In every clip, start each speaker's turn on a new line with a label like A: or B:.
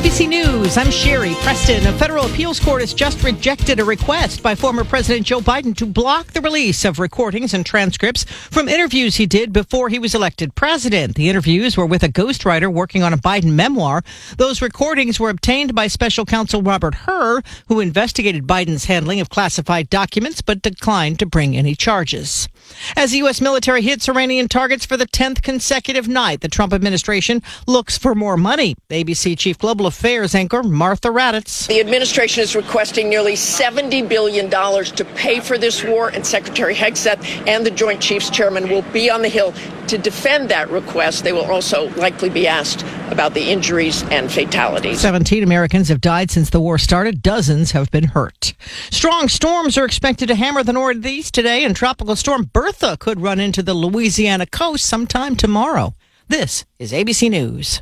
A: ABC News, I'm Sherry Preston. A federal appeals court has just rejected a request by former President Joe Biden to block the release of recordings and transcripts from interviews he did before he was elected president. The interviews were with a ghostwriter working on a Biden memoir. Those recordings were obtained by special counsel Robert Hur, who investigated Biden's handling of classified documents but declined to bring any charges. As the U.S. military hits Iranian targets for the 10th consecutive night, the Trump administration looks for more money. ABC Chief Global Affairs anchor Martha Raddatz.
B: The administration is requesting nearly $70 billion to pay for this war, and Secretary Hegseth and the Joint Chiefs Chairman will be on the Hill to defend that request. They will also likely be asked about the injuries and fatalities.
A: 17 Americans have died since the war started. Dozens have been hurt. Strong storms are expected to hammer the Northeast today, and Tropical Storm Bertha could run into the Louisiana coast sometime tomorrow. This is ABC News.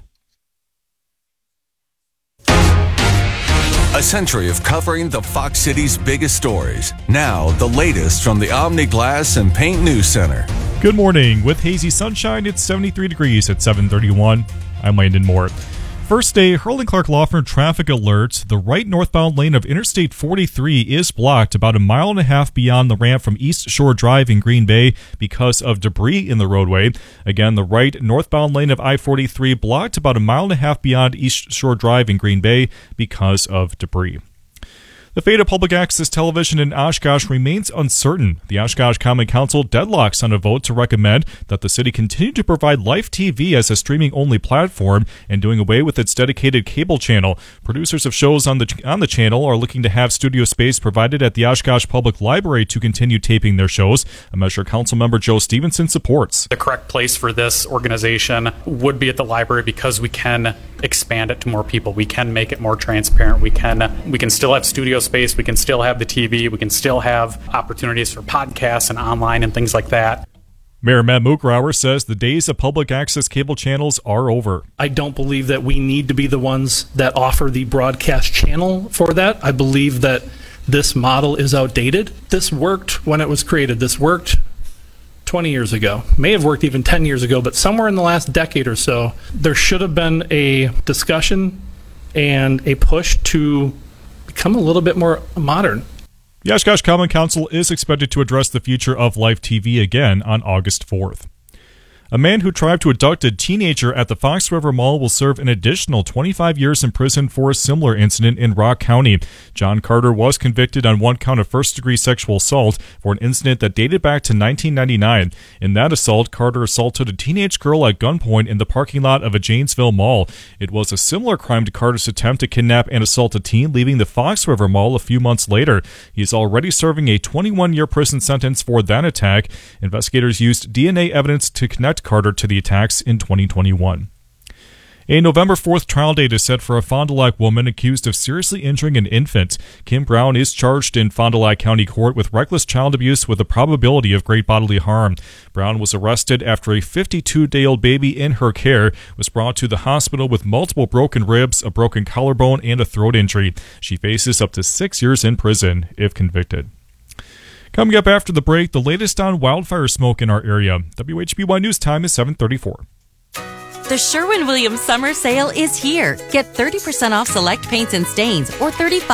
C: A century of covering the Fox City's biggest stories. Now, the latest from the Omni Glass and Paint News Center.
D: Good morning. With hazy sunshine, it's 73 degrees at 7:31. I'm Landon Moore. First day, Hurley Clark Law Firm traffic alert. The right northbound lane of Interstate 43 is blocked about a mile and a half beyond the ramp from East Shore Drive in Green Bay because of debris in the roadway. Again, the right northbound lane of I-43 blocked about a mile and a half beyond East Shore Drive in Green Bay because of debris. The fate of public access television in Oshkosh remains uncertain. The Oshkosh Common Council deadlocks on a vote to recommend that the city continue to provide Life TV as a streaming-only platform and doing away with its dedicated cable channel. Producers of shows on the channel are looking to have studio space provided at the Oshkosh Public Library to continue taping their shows, a measure Councilmember Joe Stevenson supports.
E: The correct place for this organization would be at the library because we can expand it to more people. We can make it more transparent. We can still have studio space. We can still have the TV. We can still have opportunities for podcasts and online and things like that.
D: Mayor Matt Mukrauer says the days of public access cable channels are over.
F: I don't believe that we need to be the ones that offer the broadcast channel for that. I believe that this model is outdated. This worked when it was created. This worked 20 years ago. May have worked even 10 years ago, but somewhere in the last decade or so, there should have been a discussion and a push to become a little bit more modern.
D: The Oshkosh Common Council is expected to address the future of Life TV again on August 4th. A man who tried to abduct a teenager at the Fox River Mall will serve an additional 25 years in prison for a similar incident in Rock County. John Carter was convicted on one count of first-degree sexual assault for an incident that dated back to 1999. In that assault, Carter assaulted a teenage girl at gunpoint in the parking lot of a Janesville mall. It was a similar crime to Carter's attempt to kidnap and assault a teen leaving the Fox River Mall a few months later. He is already serving a 21-year prison sentence for that attack. Investigators used DNA evidence to connect Carter to the attacks in 2021. A November 4th trial date is set for a Fond du Lac woman accused of seriously injuring an infant. Kim Brown is charged in Fond du Lac County Court with reckless child abuse with a probability of great bodily harm. Brown was arrested after a 52-day-old baby in her care was brought to the hospital with multiple broken ribs, a broken collarbone, and a throat injury. She faces up to 6 years in prison if convicted. Coming up after the break, the latest on wildfire smoke in our area. WHBY News time is 7:34.
G: The Sherwin-Williams Summer Sale is here. Get 30% off select paints and stains or 35%